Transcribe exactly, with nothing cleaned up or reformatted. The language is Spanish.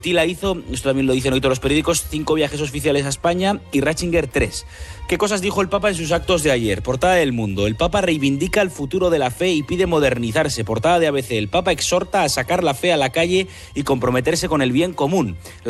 Tila hizo, esto también lo dicen hoy todos los periódicos, cinco viajes oficiales a España y Ratzinger tres. ¿Qué cosas dijo el Papa en sus actos de ayer? Portada del Mundo. El Papa reivindica el futuro de la fe y pide modernizarse. Portada de A B C. El Papa exhorta a sacar la fe a la calle y comprometerse con el bien común.